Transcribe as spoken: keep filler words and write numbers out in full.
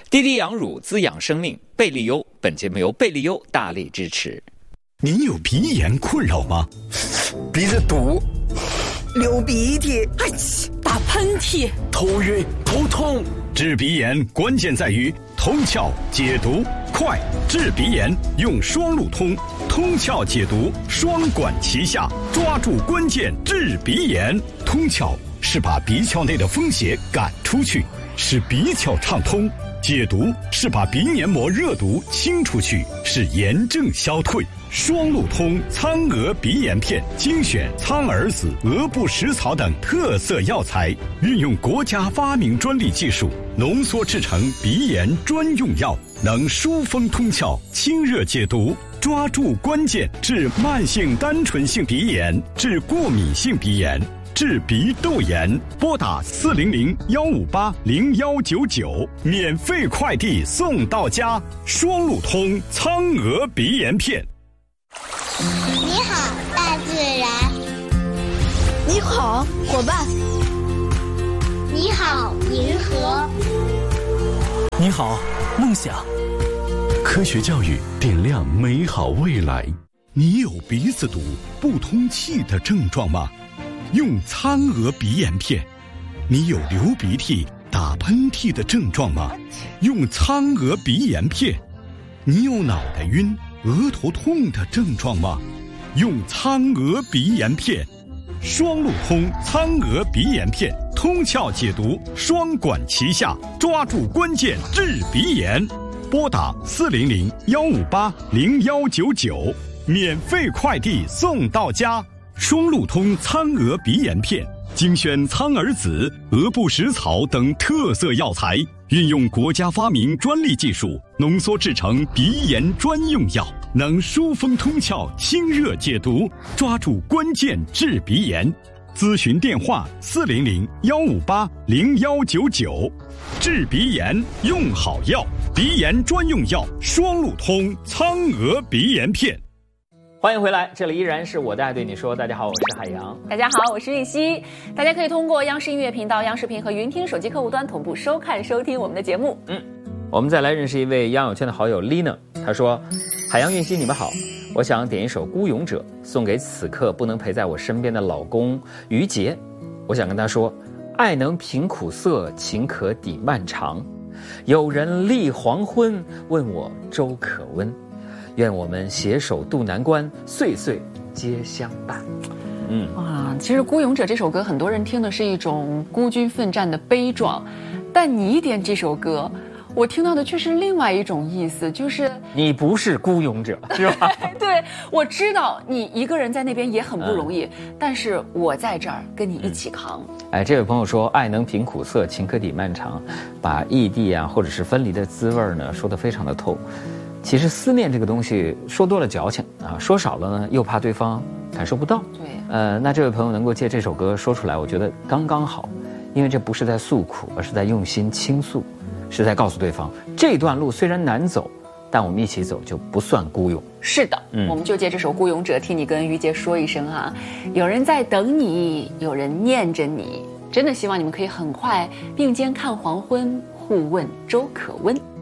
滴滴养乳滋养生命，贝利优。本节目由贝利优大力支持。 您有鼻炎困扰吗？ 鼻子堵，流鼻涕， 哎，打喷嚏， 头晕头痛。 治鼻炎关键在于通窍解毒快，治鼻炎用双路通，通窍解毒双管齐下，抓住关键治鼻炎。通窍是把鼻窍内的风邪赶出去，使鼻窍畅通；解毒是把鼻黏膜热毒清出去，使炎症消退。双路通苍蛾鼻炎片精选苍耳子、鹅不食草等特色药材，运用国家发明专利技术浓缩制成鼻炎专用药，能疏风通窍、清热解毒，抓住关键治慢性单纯性鼻炎、治过敏性鼻炎、治鼻窦炎。拨打四零零幺五八零幺九九，免费快递送到家。双路通苍蛾鼻炎片。 你好，大自然。 你好，伙伴。 你好，银河。 你好，梦想。 科学教育点亮美好未来。你有鼻子堵、不通气的症状吗？用苍蛾鼻炎片。你有流鼻涕、打喷嚏的症状吗？用苍蛾鼻炎片。你有脑袋晕、额头痛的症状吗？用苍蛾鼻炎片。双路通苍蛾鼻炎片，通窍解毒双管齐下，抓住关键治鼻炎。拨打四零零幺五八零幺九九，免费快递送到家。双路通苍蛾鼻炎片精选苍耳子、鹅不食草等特色药材，运用国家发明专利技术浓缩制成鼻炎专用药，能疏风通窍、清热解毒，抓住关键治鼻炎。咨询电话四零零幺五八零幺九九。治鼻炎用好药，鼻炎专用药双路通苍蛾鼻炎片。 欢迎回来，这里依然是我的爱对你说。大家好，我是海洋。 大家好，我是玉溪。大家可以通过央视音乐频道、央视频和云听手机客户端同步收看收听我们的节目。 嗯，我们再来认识一位央友圈的好友 Lina， 她说：海洋、玉溪，你们好，我想点一首《孤勇者》送给此刻不能陪在我身边的老公于杰。我想跟他说，爱能平苦涩，情可抵漫长。有人立黄昏，问我粥可温。愿我们携手渡难关，岁岁皆相伴。嗯， 哇，其实《孤勇者》这首歌，很多人听的是一种孤军奋战的悲壮，但你点这首歌，我听到的却是另外一种意思，就是你不是孤勇者，是吧？ 对，我知道你一个人在那边也很不容易，嗯、但是我在这儿跟你一起扛。 嗯、哎，这位朋友说，爱能平苦涩，情可抵漫长，把异地啊或者是分离的滋味呢说得非常的透。其实思念这个东西说多了矫情啊，说少了呢又怕对方感受不到。 对， 呃，那这位朋友能够借这首歌说出来，我觉得刚刚好，因为这不是在诉苦，而是在用心倾诉，是在告诉对方，这段路虽然难走，但我们一起走就不算孤勇。 是的，嗯，我们就借这首《孤勇者》替你跟于杰说一声哈，有人在等你，有人念着你，真的希望你们可以很快并肩看黄昏，互问粥可温。